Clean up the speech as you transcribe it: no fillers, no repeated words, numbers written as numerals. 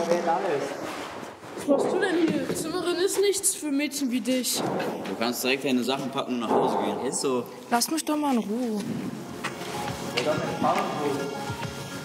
erwähnt alles. Was machst du denn hier? Zimmerin ist nichts für Mädchen wie dich. Du kannst direkt deine Sachen packen und nach Hause gehen. Ist so. Lass mich doch mal in Ruhe. Wer doch nicht fahren will.